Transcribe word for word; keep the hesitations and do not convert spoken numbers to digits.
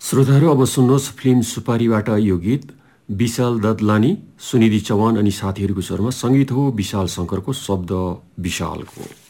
श्रोताहरू अब सुन्नुहोस् फिल्म सुपारीबाट यो गीत विशाल ददलानी, सुनिधि चौहान अनि साथीहरूको स्वरमा। सङ्गीत हो विशाल शङ्करको, शब्द विशालको।